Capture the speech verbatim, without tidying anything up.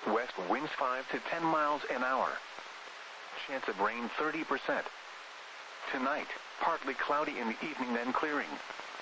West winds five to ten miles an hour. Chance of rain thirty percent. Tonight, partly cloudy in the evening, then clearing.